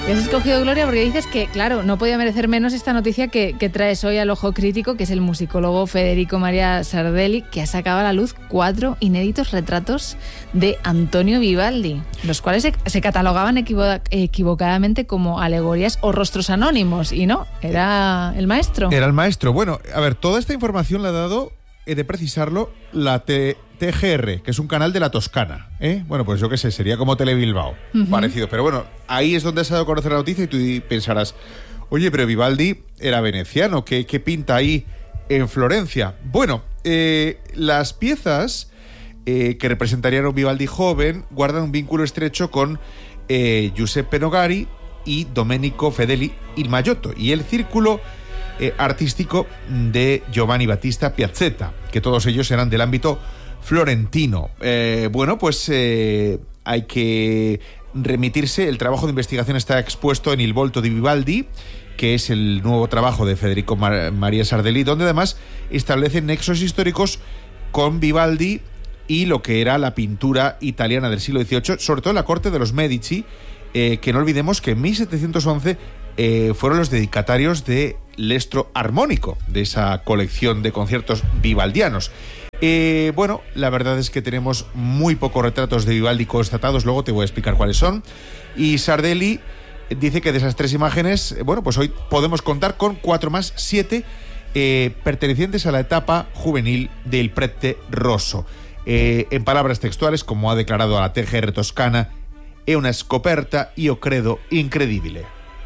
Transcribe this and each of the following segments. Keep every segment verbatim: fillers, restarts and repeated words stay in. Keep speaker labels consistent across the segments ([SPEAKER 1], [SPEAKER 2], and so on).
[SPEAKER 1] Que has escogido, Gloria, porque dices que, claro, no podía merecer menos esta noticia que, que traes hoy al Ojo Crítico, que es el musicólogo Federico María Sardelli, que ha sacado a la luz cuatro inéditos retratos de Antonio Vivaldi, los cuales se, se catalogaban equivo- equivocadamente como alegorías o rostros anónimos, y no, era el maestro.
[SPEAKER 2] Era el maestro. Bueno, a ver, toda esta información la ha dado, he de precisarlo, la T G R, que es un canal de la Toscana, ¿eh? Bueno, pues yo qué sé, sería como Telebilbao, uh-huh. parecido. Pero bueno, ahí es donde has dado a conocer la noticia y tú pensarás, oye, pero Vivaldi era veneciano, ¿qué, qué pinta ahí en Florencia? Bueno, eh, las piezas eh, que representarían a un Vivaldi joven guardan un vínculo estrecho con eh, Giuseppe Nogari y Domenico Fedeli il Majotto, y el círculo eh, artístico de Giovanni Battista Piazzetta, que todos ellos eran del ámbito florentino. Eh, bueno, pues eh, hay que remitirse. El trabajo de investigación está expuesto en Il volto di Vivaldi, que es el nuevo trabajo de Federico Mar- María Sardelli, donde además establece nexos históricos con Vivaldi y lo que era la pintura italiana del siglo dieciocho, sobre todo en la corte de los Medici, eh, que no olvidemos que en mil setecientos once eh, fueron los dedicatarios de l'Estro Armónico, de esa colección de conciertos vivaldianos. Eh, bueno, la verdad es que tenemos muy pocos retratos de Vivaldi constatados, luego te voy a explicar cuáles son. Y Sardelli dice que de esas tres imágenes, bueno, pues hoy podemos contar con cuatro más, siete eh, pertenecientes a la etapa juvenil del Prete Rosso. Eh, en palabras textuales, como ha declarado a la T G R Toscana, è una scoperta, io credo, incredibile.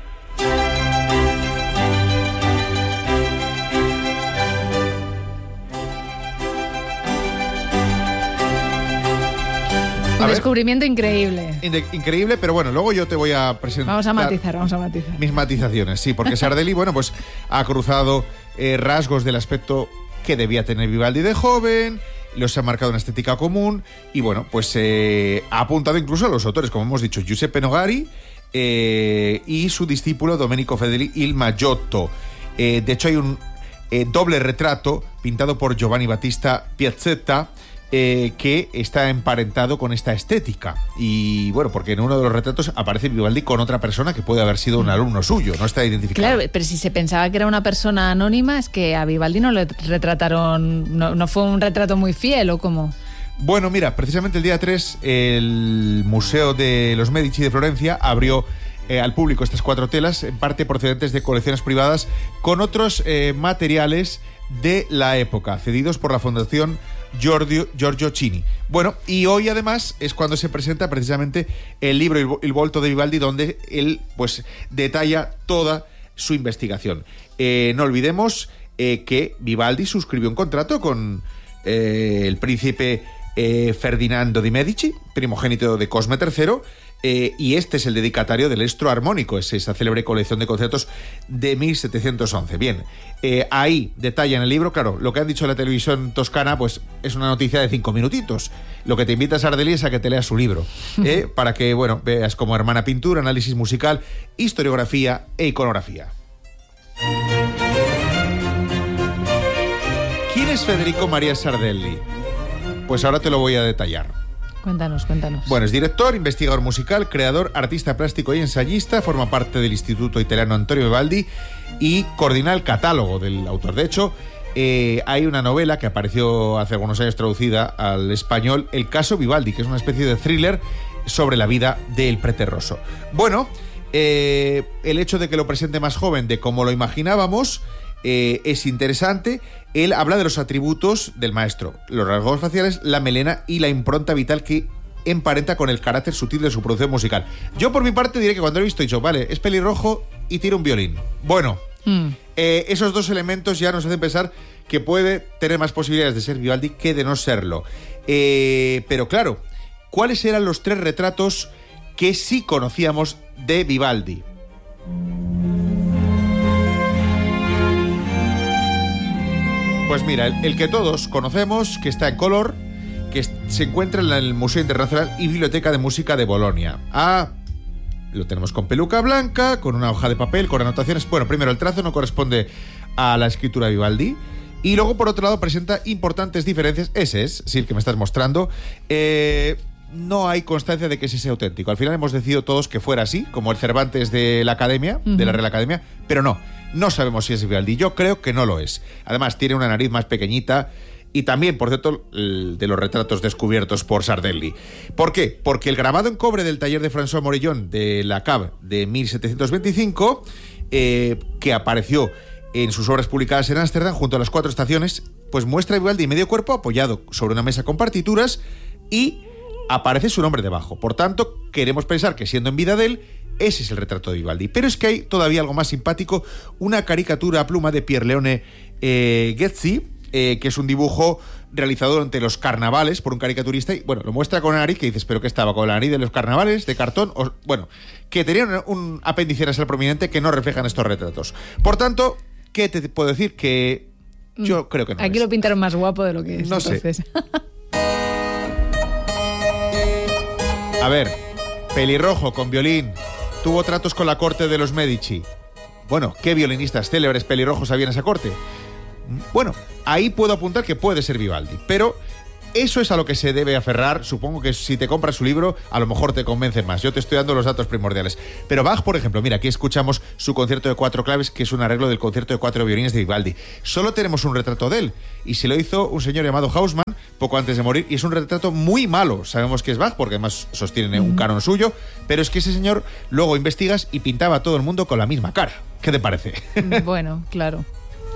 [SPEAKER 1] Un descubrimiento increíble.
[SPEAKER 2] Increíble, pero bueno, luego yo te voy a presentar...
[SPEAKER 1] Vamos a matizar, vamos a matizar.
[SPEAKER 2] Mis matizaciones, sí, porque Sardelli, bueno, pues ha cruzado eh, rasgos del aspecto que debía tener Vivaldi de joven, los ha marcado una estética común, y bueno, pues eh, ha apuntado incluso a los autores, como hemos dicho, Giuseppe Nogari eh, y su discípulo Domenico Fedeli il Majotto. Eh, de hecho, hay un eh, doble retrato pintado por Giovanni Battista Piazzetta, Eh, que está emparentado con esta estética. Y bueno, porque en uno de los retratos aparece Vivaldi con otra persona que puede haber sido un alumno suyo, no está identificado.
[SPEAKER 1] Claro, pero si se pensaba que era una persona anónima, es que a Vivaldi no le retrataron, no, no fue un retrato muy fiel, ¿o cómo?
[SPEAKER 2] Bueno, mira, precisamente el día tres el Museo de los Medici de Florencia abrió eh, al público estas cuatro telas, en parte procedentes de colecciones privadas, con otros eh, materiales de la época, cedidos por la Fundación Giorgio, Giorgio Cini. Bueno, y hoy además es cuando se presenta precisamente el libro Il volto de Vivaldi, donde él pues detalla toda su investigación. Eh, no olvidemos eh, que Vivaldi suscribió un contrato con eh, el príncipe eh, Ferdinando di Medici, primogénito de Cosme tercero, Eh, y este es el dedicatario del Estro Armónico, es esa célebre colección de conciertos de mil setecientos once. Bien, eh, ahí detalla en el libro, claro, lo que han dicho en la televisión toscana, pues es una noticia de cinco minutitos. Lo que te invita a Sardelli es a que te leas su libro, eh, para que, bueno, veas como hermana pintura, análisis musical, historiografía e iconografía. ¿Quién es Federico María Sardelli? Pues ahora te lo voy a detallar.
[SPEAKER 1] Cuéntanos, cuéntanos.
[SPEAKER 2] Bueno, es director, investigador musical, creador, artista plástico y ensayista, forma parte del Instituto Italiano Antonio Vivaldi y coordina el catálogo del autor. De hecho, eh, hay una novela que apareció hace algunos años traducida al español, El caso Vivaldi, que es una especie de thriller sobre la vida del Prete Rosso. Bueno, eh, el hecho de que lo presente más joven de como lo imaginábamos eh, es interesante. Él habla de los atributos del maestro, los rasgos faciales, la melena y la impronta vital que emparenta con el carácter sutil de su producción musical. Yo por mi parte diré que cuando lo he visto he dicho, vale, es pelirrojo y tira un violín. Bueno, mm. eh, esos dos elementos ya nos hacen pensar que puede tener más posibilidades de ser Vivaldi que de no serlo. Eh, pero claro, ¿cuáles eran los tres retratos que sí conocíamos de Vivaldi? Pues mira, el, el que todos conocemos, que está en color, que se encuentra en el Museo Internacional y Biblioteca de Música de Bolonia. Ah, lo tenemos con peluca blanca, con una hoja de papel, con anotaciones. Bueno, primero, el trazo no corresponde a la escritura de Vivaldi. Y luego, por otro lado, presenta importantes diferencias. Ese es, sí, el que me estás mostrando. Eh, no hay constancia de que ese sea auténtico. Al final hemos decidido todos que fuera así, como el Cervantes de la Academia, uh-huh. de la Real Academia, pero no, no sabemos si es Vivaldi. Yo creo que no lo es. Además, tiene una nariz más pequeñita y también, por cierto, de los retratos descubiertos por Sardelli. ¿Por qué? Porque el grabado en cobre del taller de François Morillon de la Cave de mil setecientos veinticinco, eh, que apareció en sus obras publicadas en Ámsterdam, junto a las cuatro estaciones, pues muestra a Vivaldi medio cuerpo apoyado sobre una mesa con partituras y aparece su nombre debajo. Por tanto, queremos pensar que siendo en vida de él, ese es el retrato de Vivaldi. Pero es que hay todavía algo más simpático, una caricatura a pluma de Pierleone eh, Ghezzi, eh, que es un dibujo realizado durante los carnavales por un caricaturista, y bueno, lo muestra con una nariz que dices, ¿pero qué estaba? ¿Con la nariz de los carnavales? ¿De cartón? O, bueno, que tenía un, un apéndice nasal prominente que no reflejan estos retratos. Por tanto, ¿qué te puedo decir? Que yo creo que no.
[SPEAKER 1] Aquí
[SPEAKER 2] es.
[SPEAKER 1] Lo pintaron más guapo de lo que es.
[SPEAKER 2] No
[SPEAKER 1] entonces.
[SPEAKER 2] sé. A ver, pelirrojo con violín, tuvo tratos con la corte de los Medici. Bueno, ¿qué violinistas célebres pelirrojos había en esa corte? Bueno, ahí puedo apuntar que puede ser Vivaldi, pero eso es a lo que se debe aferrar. Supongo que si te compras su libro, a lo mejor te convence más. Yo te estoy dando los datos primordiales. Pero Bach, por ejemplo, mira, aquí escuchamos su concierto de cuatro claves, que es un arreglo del concierto de cuatro violines de Vivaldi. Solo tenemos un retrato de él, y se lo hizo un señor llamado Hausmann poco antes de morir, y es un retrato muy malo. Sabemos que es Bach, porque además sostiene un canon suyo, pero es que ese señor luego investigas y pintaba a todo el mundo con la misma cara. ¿Qué te parece?
[SPEAKER 1] Bueno, claro.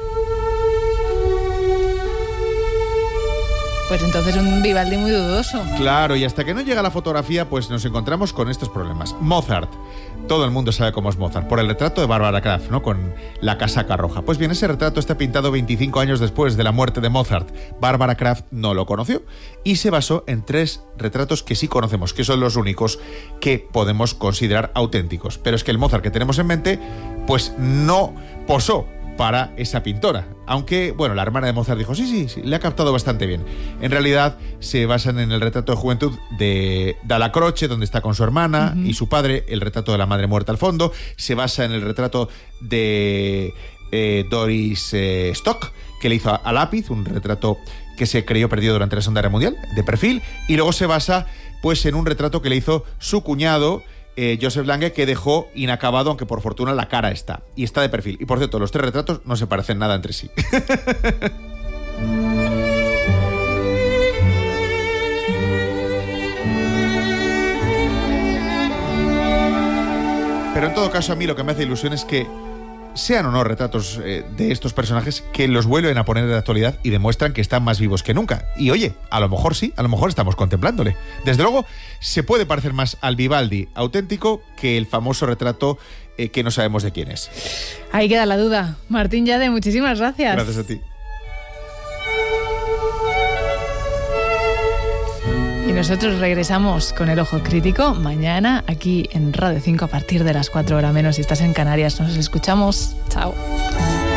[SPEAKER 1] Pues entonces un Vivaldi muy dudoso.
[SPEAKER 2] Claro, y hasta que no llega la fotografía, pues nos encontramos con estos problemas. Mozart. Todo el mundo sabe cómo es Mozart, por el retrato de Barbara Kraft, ¿no? Con la casaca roja. Pues bien, ese retrato está pintado veinticinco años después de la muerte de Mozart. Barbara Kraft no lo conoció y se basó en tres retratos que sí conocemos, que son los únicos que podemos considerar auténticos. Pero es que el Mozart que tenemos en mente, pues no posó para esa pintora. Aunque, bueno, la hermana de Mozart dijo, sí, sí, sí, le ha captado bastante bien. En realidad, se basan en el retrato de juventud de Dalla Croce, donde está con su hermana uh-huh. y su padre, el retrato de la madre muerta al fondo. Se basa en el retrato de eh, Doris eh, Stock, que le hizo a, a lápiz, un retrato que se creyó perdido durante la Segunda Guerra Mundial, de perfil. Y luego se basa, pues, en un retrato que le hizo su cuñado, Eh, Joseph Lange, que dejó inacabado, aunque por fortuna la cara está. Y está de perfil. Y por cierto, los tres retratos no se parecen nada entre sí. Pero en todo caso, a mí lo que me hace ilusión es que sean o no retratos eh, de estos personajes, que los vuelven a poner de actualidad y demuestran que están más vivos que nunca. Y oye, a lo mejor sí, a lo mejor estamos contemplándole. Desde luego, se puede parecer más al Vivaldi auténtico que el famoso retrato eh, que no sabemos de quién es.
[SPEAKER 1] Ahí queda la duda. Martín Yade, muchísimas gracias.
[SPEAKER 2] Gracias a ti.
[SPEAKER 1] Y nosotros regresamos con el Ojo Crítico mañana aquí en Radio cinco a partir de las cuatro horas menos. Si estás en Canarias, nos escuchamos. Chao.